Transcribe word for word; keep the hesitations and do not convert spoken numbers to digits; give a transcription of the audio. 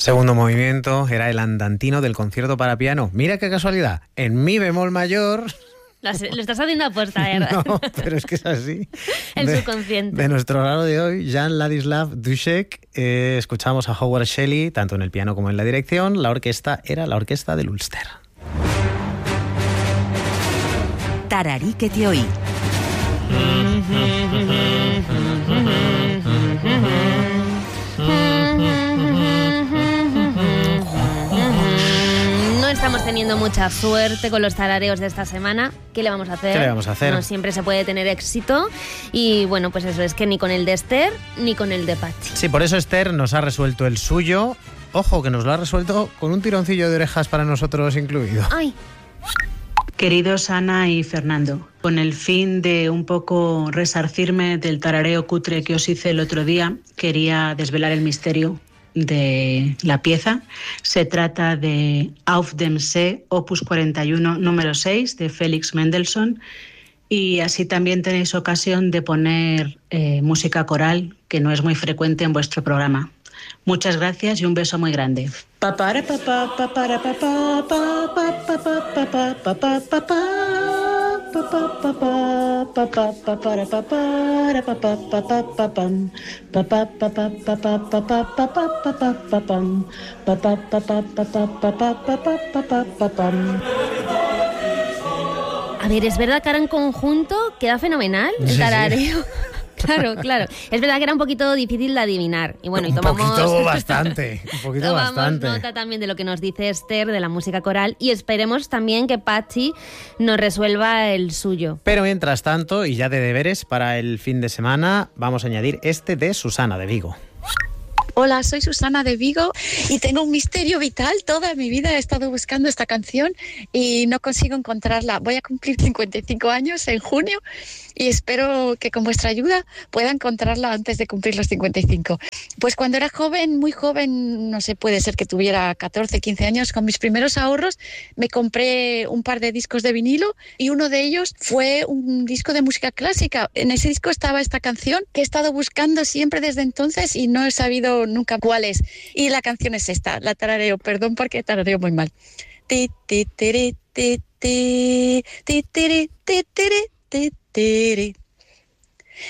Segundo movimiento era el andantino del concierto para piano. Mira qué casualidad, en mi bemol mayor... Las, lo estás haciendo aposta, ¿verdad? No, pero es que es así. El de, subconsciente. De nuestro raro de hoy, Jan Ladislav Dušek, eh, escuchamos a Howard Shelley, tanto en el piano como en la dirección. La orquesta era la orquesta del Ulster. Tararí que te oí. No estamos teniendo mucha suerte con los tarareos de esta semana. ¿Qué le vamos a hacer? ¿Qué le vamos a hacer? No siempre se puede tener éxito. Y bueno, pues eso es que ni con el de Esther ni con el de Patxi. Sí, por eso Esther nos ha resuelto el suyo. Ojo, que nos lo ha resuelto con un tironcillo de orejas para nosotros incluido. ¡Ay! Queridos Ana y Fernando, con el fin de un poco resarcirme del tarareo cutre que os hice el otro día, quería desvelar el misterio de la pieza. Se trata de Auf dem See, opus cuarenta y uno, número seis, de Félix Mendelssohn, y así también tenéis ocasión de poner eh, música coral, que no es muy frecuente en vuestro programa. Muchas gracias y un beso muy grande. Papara papá papara papá papá papá papá papá papá papá papá papara papara papá papá papam papá papá papá papá papá papá papam papá papá papá papá papá papá papam. A ver, es verdad que ahora en conjunto queda fenomenal el tarareo. Sí, sí. Claro, claro. Es verdad que era un poquito difícil de adivinar. Y bueno, y tomamos... Un poquito bastante, un poquito tomamos bastante. nota también de lo que nos dice Esther de la música coral y esperemos también que Patxi nos resuelva el suyo. Pero mientras tanto, y ya de deberes para el fin de semana, vamos a añadir este de Susana de Vigo. Hola, soy Susana de Vigo y tengo un misterio vital. Toda mi vida he estado buscando esta canción y no consigo encontrarla. Voy a cumplir cincuenta y cinco años en junio y espero que con vuestra ayuda pueda encontrarla antes de cumplir los cincuenta y cinco. Pues cuando era joven, muy joven, no sé, puede ser que tuviera catorce, quince años, con mis primeros ahorros me compré un par de discos de vinilo y uno de ellos fue un disco de música clásica. En ese disco estaba esta canción que he estado buscando siempre desde entonces y no he sabido nunca cuál es. Y la canción es esta, la tarareo, perdón porque tarareo muy mal. Ti ti ti ti ti ti ti ti ti ti ti ti